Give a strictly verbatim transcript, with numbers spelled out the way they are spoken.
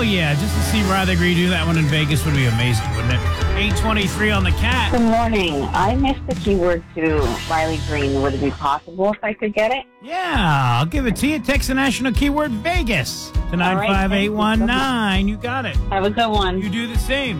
Hell yeah. Just to see Riley Green do that one in Vegas would be amazing, wouldn't it? eight twenty-three on the cat. Good morning. I missed the keyword to Riley Green. Would it be possible if I could get it? Yeah, I'll give it to you. Text the national keyword Vegas to nine five eight one nine. You got it. Have a good one. You do the same.